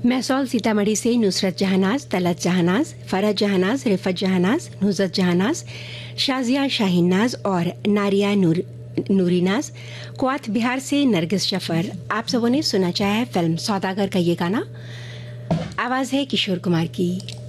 मैसौल सीतामढ़ी से नुसरत जहानाज, तलत जहानाज, फरज जहानाज, रिफत जहानाज, नुजत जहानाज, शाजिया शाहीन नाज और नारिया नूरी नाज। कुवैत बिहार से नरगिस जफर। आप सबों ने सुना चाहे फिल्म सौदागर का ये गाना। आवाज़ है किशोर कुमार की।